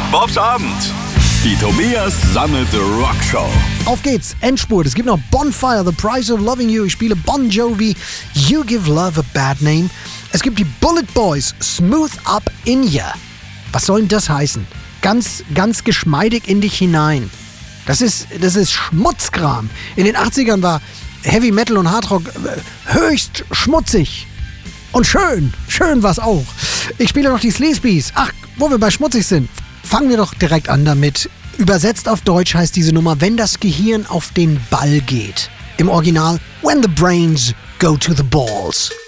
Bobs Abend. Die Tobias Sammet Rockshow. Auf geht's, Endspurt. Es gibt noch Bonfire, The Price of Loving You. Ich spiele Bon Jovi, You Give Love a Bad Name. Es gibt die Bullet Boys, Smooth Up In Ya. Was soll denn das heißen? Ganz geschmeidig in dich hinein. Das ist Schmutzkram. In den 80ern war Heavy Metal und Hardrock höchst schmutzig. Und schön war's auch. Ich spiele noch die Sleazebees. Ach, wo wir bei schmutzig sind, fangen wir doch direkt an damit. Übersetzt auf Deutsch heißt diese Nummer, wenn das Gehirn auf den Ball geht. Im Original, When the Brains Go to the Balls.